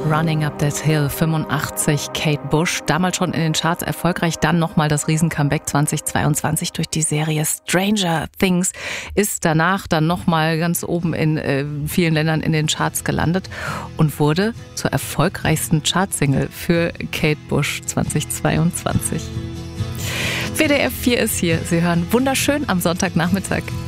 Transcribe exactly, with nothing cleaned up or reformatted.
Running Up That Hill, fünfundachtzig, Kate Bush. Damals schon in den Charts erfolgreich, dann nochmal das Riesen-Comeback zweitausendzweiundzwanzig durch die Serie Stranger Things. Ist danach dann nochmal ganz oben in äh, vielen Ländern in den Charts gelandet und wurde zur erfolgreichsten Chartsingle für Kate Bush zweitausendzweiundzwanzig. W D R vier ist hier. Sie hören wunderschön am Sonntagnachmittag.